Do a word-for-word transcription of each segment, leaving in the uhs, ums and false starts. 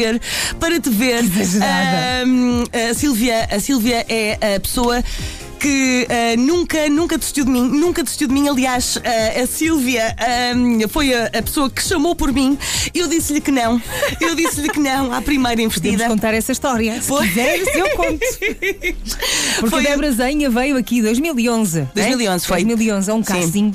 para te ver. Um, a Sílvia, a Sílvia é a pessoa que uh, nunca, nunca desistiu de mim, nunca desistiu de mim. Aliás, uh, a Sílvia um, foi a, a pessoa que chamou por mim. Eu disse-lhe que não. Eu disse-lhe que não à primeira investida. Podemos contar essa história. Se Foi. quiseres, eu conto. Porque foi. A Débora Zenha veio aqui em dois mil e onze. dois mil e onze, é? foi. dois mil e onze, a um casting.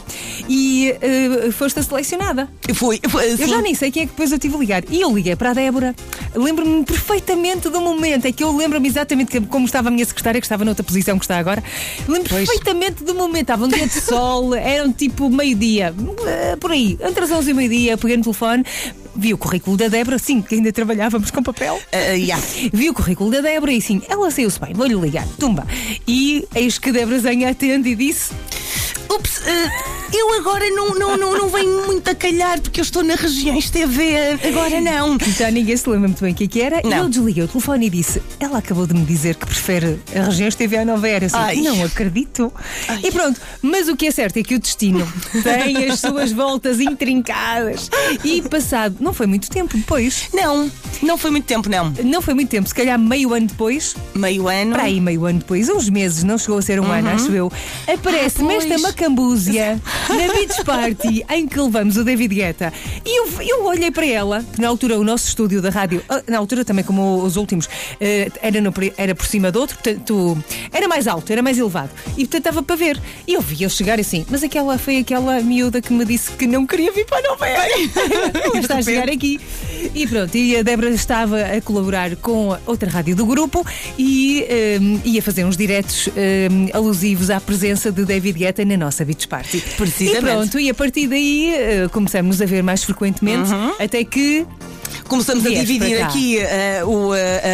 E uh, foste a selecionada. Foi. foi eu já nem sei quem é que depois eu tive a ligar. E eu liguei para a Débora. Lembro-me perfeitamente do momento. É que eu lembro-me exatamente como estava a minha secretária, que estava noutra posição que está agora. Lembro pois. perfeitamente do momento. Estava um dia de sol, eram tipo meio-dia, por aí, entre as onze e meio-dia. Peguei no telefone, vi o currículo da Débora, sim, que ainda trabalhávamos com papel. Uh, yeah. Vi o currículo da Débora e sim, ela saiu-se bem, vou-lhe ligar, tumba. E eis que a Débora Zenha atende e disse: Ups, uh, eu agora não, não, não, não venho muito a calhar porque eu estou na Regiões T V, agora não. Já ninguém se lembra muito bem o que é que era. Não. E eu desliguei o telefone e disse: ela acabou de me dizer que prefere a Regiões T V à Nova Era. Assim, Ai. Não acredito. Ai. E pronto, mas o que é certo é que o destino tem as suas voltas intrincadas. E passado, não foi muito tempo depois. Não, não foi muito tempo, não. Não foi muito tempo, se calhar meio ano depois. Meio ano? Para aí, meio ano depois, uns meses, não chegou a ser um uhum. ano, acho eu. Aparece-me ah, esta macambúzia na Beach Party em que levamos o David Guetta. E eu, eu olhei para ela, na altura o nosso estúdio da rádio, na altura também como os últimos, era, no, era por cima do outro, portanto, era mais alto, era mais elevado. E portanto estava para ver. E eu vi ele chegar assim, mas aquela foi aquela miúda que me disse que não queria vir para a Nova Era. Ela está a chegar aqui. E pronto, e a Débora estava a colaborar com outra rádio do grupo e um, ia fazer uns diretos um, alusivos à presença de David Guetta na nossa Beach Party. Precisamente. E pronto, e a partir daí uh, começamos a ver mais frequentemente, uhum. até que começamos a dividir aqui uh, o, uh,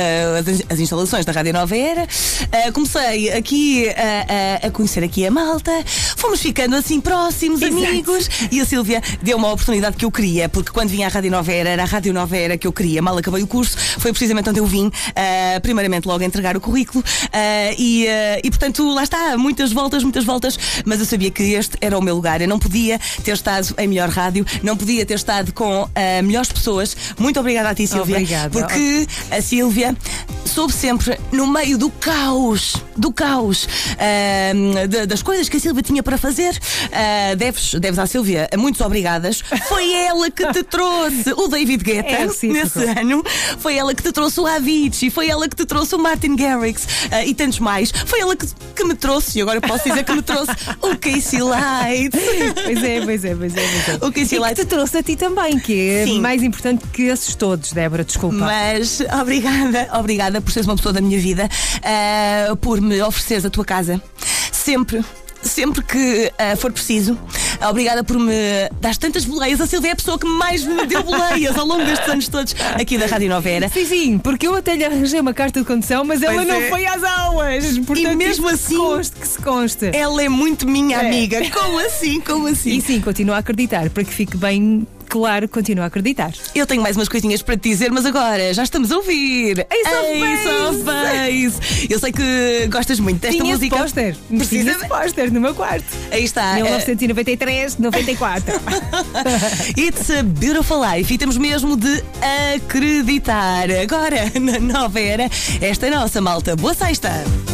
uh, as instalações da Rádio Nova Era. Uh, comecei aqui uh, uh, a conhecer aqui a malta. Fomos ficando assim próximos, Exato. amigos. E a Sílvia deu uma oportunidade que eu queria, porque quando vinha à Rádio Nova Era, era a Rádio Nova Era que eu queria. Mal acabei o curso, foi precisamente onde eu vim, uh, primeiramente logo a entregar o currículo. Uh, e, uh, e portanto, lá está, muitas voltas, muitas voltas. Mas eu sabia que este era o meu lugar. Eu não podia ter estado em melhor rádio, não podia ter estado com uh, melhores pessoas. Muito obrigada a ti, Sílvia. Obrigada. Porque a Sílvia soube sempre, no meio do caos, do caos, uh, de, das coisas que a Sílvia tinha para fazer, uh, deves, deves à Sílvia muitos obrigadas. Foi ela que te trouxe o David Guetta é nesse ano. Foi ela que te trouxe o Avicii. Foi ela que te trouxe o Martin Garrix uh, e tantos mais. Foi ela que, que me trouxe, e agora posso dizer que me trouxe o Casey Light. Pois é, pois é, pois é. Pois é. O Casey e Light que te trouxe a ti também, que é Sim. mais importante que esses todos, Débora, desculpa. Mas obrigada, obrigada por seres uma pessoa da minha vida, uh, por me ofereceres a tua casa sempre. Sempre que uh, for preciso. Obrigada por me dar tantas boleias. A Sílvia é a pessoa que mais me deu boleias ao longo destes anos todos aqui da Rádio Nova Era. Sim, sim, porque eu até lhe arranjei uma carta de condução, mas ela pois não é. foi às aulas. Portanto, e mesmo que assim, se conste, que se conste. Ela é muito minha é. amiga. Como assim? Como assim? E sim, continuo a acreditar, para que fique bem claro, continuo a acreditar. Eu tenho mais umas coisinhas para te dizer, mas agora já estamos a ouvir Ace of Base. Eu sei que gostas muito desta Tinha música. Póster. Tinha esse póster no meu quarto. Aí está. mil novecentos e noventa e três, noventa e quatro. It's a beautiful life. E temos mesmo de acreditar. Agora, na Nova Era, esta é a nossa malta. Boa sexta!